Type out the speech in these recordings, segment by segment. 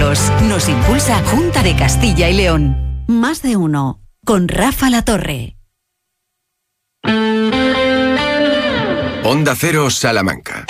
Carlos. Nos impulsa Junta de Castilla y León. Más de uno. Con Rafa Latorre. Onda Cero Salamanca.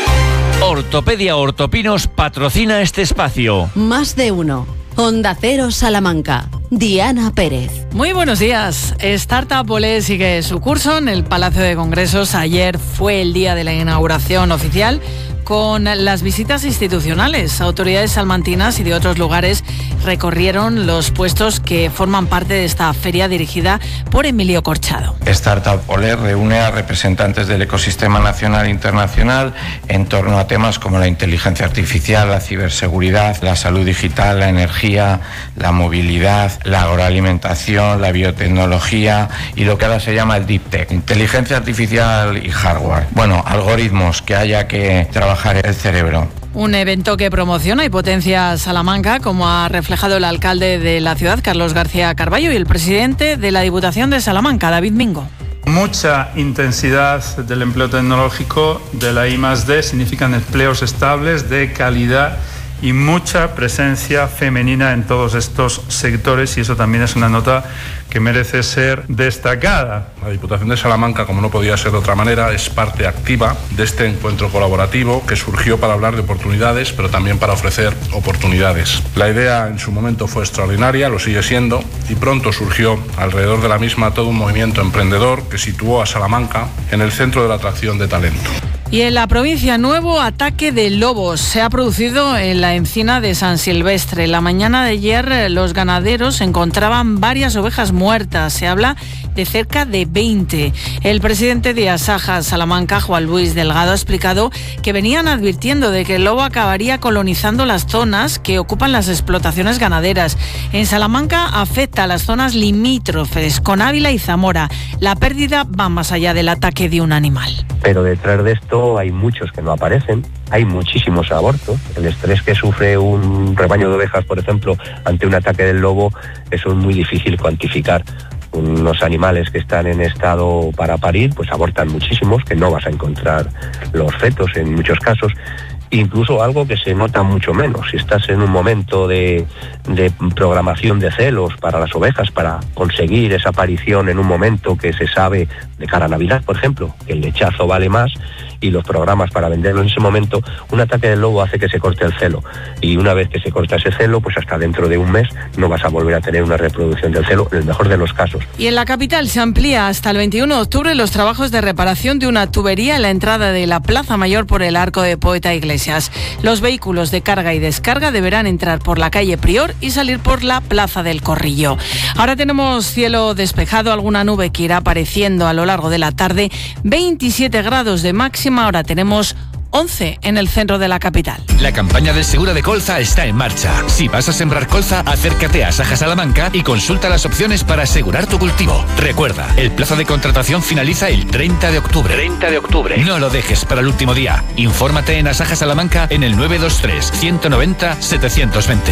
Ortopedia Ortopinos patrocina este espacio. Más de uno. Onda Cero Salamanca. Diana Pérez. Muy buenos días. Startup Olé sigue su curso en el Palacio de Congresos. Ayer fue el día de la inauguración oficial con las visitas institucionales. Autoridades salmantinas y de otros lugares recorrieron los puestos que forman parte de esta feria dirigida por Emilio Corchado. Startup Olé reúne a representantes del ecosistema nacional e internacional en torno a temas como la inteligencia artificial, la ciberseguridad, la salud digital, la energía, la movilidad, la agroalimentación, la biotecnología y lo que ahora se llama el Deep Tech, inteligencia artificial y hardware. Bueno, algoritmos que haya que trabajar el cerebro. Un evento que promociona y potencia Salamanca, como ha reflejado el alcalde de la ciudad, Carlos García Carballo, y el presidente de la Diputación de Salamanca, David Mingo. Mucha intensidad del empleo tecnológico de la I+D significan empleos estables de calidad y mucha presencia femenina en todos estos sectores, y eso también es una nota que merece ser destacada. La Diputación de Salamanca, como no podía ser de otra manera, es parte activa de este encuentro colaborativo que surgió para hablar de oportunidades, pero también para ofrecer oportunidades. La idea en su momento fue extraordinaria, lo sigue siendo, y pronto surgió alrededor de la misma todo un movimiento emprendedor que situó a Salamanca en el centro de la atracción de talento. Y en la provincia, nuevo ataque de lobos se ha producido en la encina de San Silvestre. La mañana de ayer los ganaderos encontraban varias ovejas muertas. Se habla de cerca de 20. El presidente de Asaja Salamanca, Juan Luis Delgado, ha explicado que venían advirtiendo de que el lobo acabaría colonizando las zonas que ocupan las explotaciones ganaderas. En Salamanca afecta a las zonas limítrofes con Ávila y Zamora. La pérdida va más allá del ataque de un animal. Pero detrás de esto hay muchos que no aparecen, hay muchísimos abortos. El estrés que sufre un rebaño de ovejas, por ejemplo, ante un ataque del lobo, eso es muy difícil cuantificar. Unos animales que están en estado para parir, pues abortan muchísimos, que no vas a encontrar los fetos en muchos casos. Incluso algo que se nota mucho menos, si estás en un momento de programación de celos para las ovejas, para conseguir esa aparición en un momento que se sabe de cara a Navidad, por ejemplo, que el lechazo vale más, y los programas para venderlo en ese momento, un ataque del lobo hace que se corte el celo, y una vez que se corta ese celo, pues hasta dentro de un mes no vas a volver a tener una reproducción del celo, en el mejor de los casos. Y en la capital se amplía hasta el 21 de octubre los trabajos de reparación de una tubería en la entrada de la Plaza Mayor por el Arco de Poeta Iglesias. Los vehículos de carga y descarga deberán entrar por la calle Prior y salir por la Plaza del Corrillo. Ahora tenemos cielo despejado, alguna nube que irá apareciendo a lo largo de la tarde, 27 grados de máxima, ahora tenemos 11 en el centro de la capital. La campaña del Segura de Colza está en marcha. Si vas a sembrar colza, acércate a Asaja Salamanca y consulta las opciones para asegurar tu cultivo. Recuerda, el plazo de contratación finaliza el 30 de octubre. 30 de octubre. No lo dejes para el último día. Infórmate en Asaja Salamanca en el 923 190 720.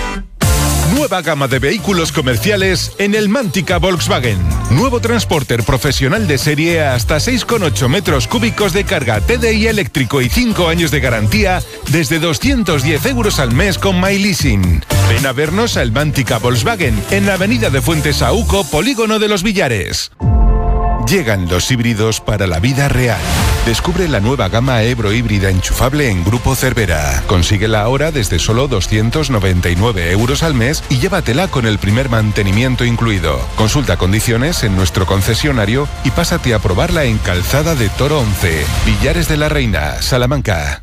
Nueva gama de vehículos comerciales en el Mántica Volkswagen. Nuevo Transporter profesional de serie hasta 6,8 metros cúbicos de carga TDI eléctrico y 5 años de garantía desde 210 euros al mes con MyLeasing. Ven a vernos al Mántica Volkswagen en la avenida de Fuentes Saúco, Polígono de los Villares. Llegan los híbridos para la vida real. Descubre la nueva gama Ebro híbrida enchufable en Grupo Cervera. Consíguela ahora desde solo 299 euros al mes y llévatela con el primer mantenimiento incluido. Consulta condiciones en nuestro concesionario y pásate a probarla en Calzada de Toro 11, Villares de la Reina, Salamanca.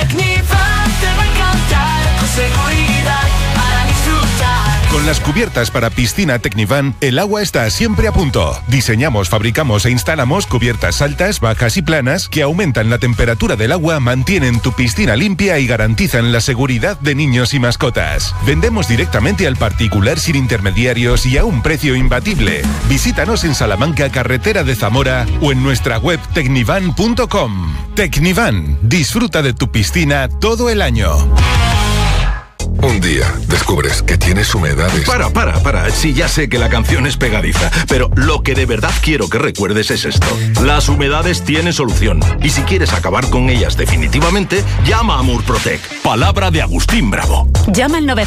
Con las cubiertas para piscina Tecnivan, el agua está siempre a punto. Diseñamos, fabricamos e instalamos cubiertas altas, bajas y planas que aumentan la temperatura del agua, mantienen tu piscina limpia y garantizan la seguridad de niños y mascotas. Vendemos directamente al particular sin intermediarios y a un precio imbatible. Visítanos en Salamanca, carretera de Zamora, o en nuestra web tecnivan.com. Tecnivan, disfruta de tu piscina todo el año. Un día descubres que tienes humedades. Para. Sí, ya sé que la canción es pegadiza, pero lo que de verdad quiero que recuerdes es esto. Las humedades tienen solución. Y si quieres acabar con ellas definitivamente, llama a Murprotec. Palabra de Agustín Bravo. Llama al